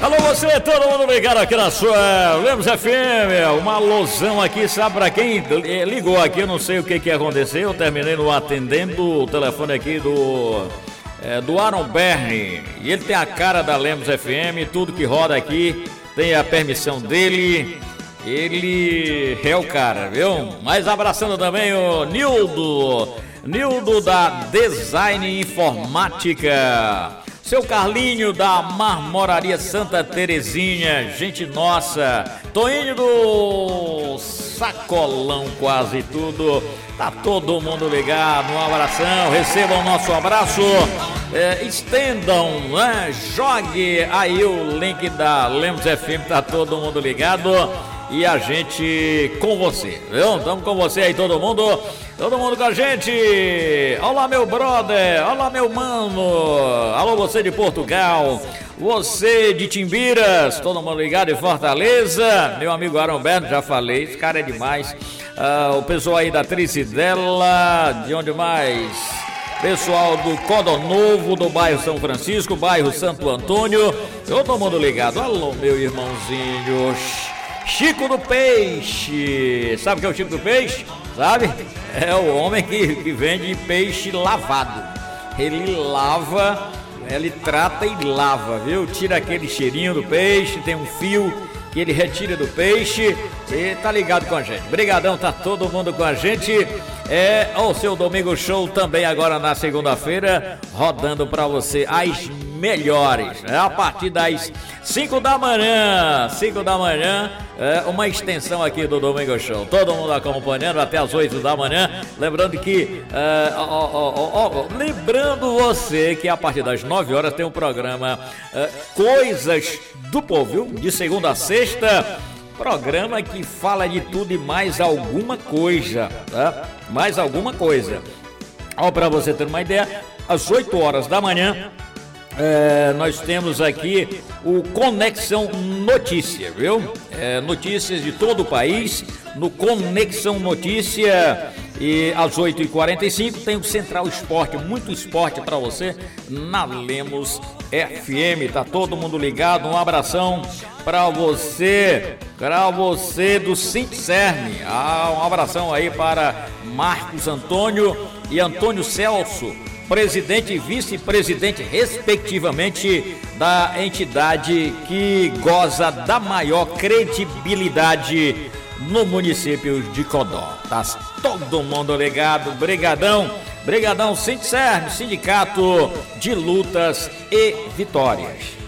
Alô, você, todo mundo ligado aqui na sua Lemos FM, uma alusão aqui, sabe pra quem ligou aqui, eu não sei o que aconteceu, eu terminei no atendendo o telefone aqui do Aaron Berni, e ele tem a cara da Lemos FM, tudo que roda aqui, tem a permissão dele, ele é o cara, viu? Mas abraçando também o Nildo da Design Informática, seu Carlinho da Marmoraria Santa Terezinha, gente nossa, Toinho do Sacolão, quase tudo, tá todo mundo ligado, um abração, recebam o nosso abraço, estendam, né? Jogue aí o link da Lemos FM, tá todo mundo ligado. E a gente com você, viu? Estamos com você aí, todo mundo com a gente. Olá, meu brother, olá, meu mano. Alô, você de Portugal, você de Timbiras, todo mundo ligado em Fortaleza. Meu amigo Aaron Berno, já falei, esse cara é demais. O pessoal aí da Tricidela, de onde mais? Pessoal do Codó Novo, do bairro São Francisco, bairro Santo Antônio, todo mundo ligado. Alô, meu irmãozinho Chico do Peixe, sabe o que é o Chico do Peixe? Sabe? É o homem que vende peixe lavado. Ele lava, ele trata e lava, viu? Tira aquele cheirinho do peixe, tem um fio que ele retira do peixe e tá ligado com a gente. Brigadão, tá todo mundo com a gente. O seu Domingo Show também agora na segunda-feira, rodando pra você as melhores, né? A partir das 5 da manhã, uma extensão aqui do Domingo Show, todo mundo acompanhando até as 8 da manhã, lembrando que lembrando você que a partir das 9 horas tem um programa Coisas do Povo, viu? De segunda a sexta, programa que fala de tudo e mais alguma coisa, tá? Mais alguma coisa. Ó, pra você ter uma ideia, às 8 horas da manhã, nós temos aqui o Conexão Notícia, viu? Notícias de todo o país no Conexão Notícia. E às 8h45 tem o Central Esporte, muito esporte para você na Lemos FM. Tá todo mundo ligado, um abração para você do Sintcerme. Um abração aí para Marcos Antônio e Antônio Celso, presidente e vice-presidente, respectivamente, da entidade que goza da maior credibilidade no município de Codó. Tá todo mundo ligado, brigadão, Sintcerme, Sindicato de Lutas e Vitórias.